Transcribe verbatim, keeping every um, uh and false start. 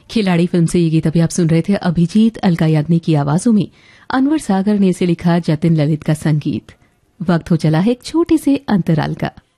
खिलाड़ी फिल्म से ये गीत अभी आप सुन रहे थे अभिजीत अलका याग्निक की आवाजों में। अनवर सागर ने इसे लिखा, जतिन ललित का संगीत। वक्त हो चला है एक छोटे से अंतराल का।